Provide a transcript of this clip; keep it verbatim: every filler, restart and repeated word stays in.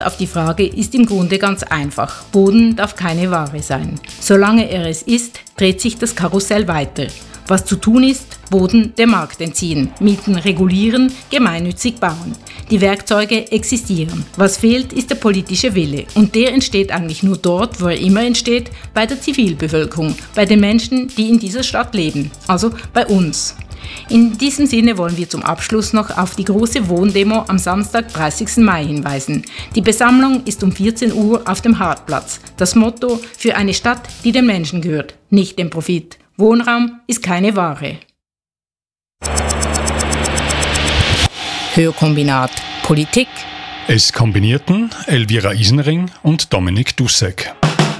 Auf die Frage ist im Grunde ganz einfach. Boden darf keine Ware sein. Solange er es ist, dreht sich das Karussell weiter. Was zu tun ist, Boden dem Markt entziehen, Mieten regulieren, gemeinnützig bauen. Die Werkzeuge existieren. Was fehlt, ist der politische Wille. Und der entsteht eigentlich nur dort, wo er immer entsteht, bei der Zivilbevölkerung, bei den Menschen, die in dieser Stadt leben, also bei uns. In diesem Sinne wollen wir zum Abschluss noch auf die große Wohndemo am Samstag, dreißigsten Mai hinweisen. Die Besammlung ist um vierzehn Uhr auf dem Hartplatz. Das Motto: für eine Stadt, die den Menschen gehört, nicht dem Profit. Wohnraum ist keine Ware. Hörkombinat Politik. Es kombinierten Elvira Isenring und Dominik Dussek.